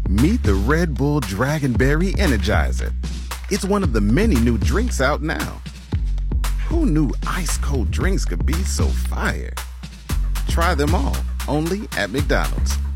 Meet the Red Bull Dragonberry Energizer. It's one of the many new drinks out now. Who knew ice-cold drinks could be so fire? Try them all, only at McDonald's.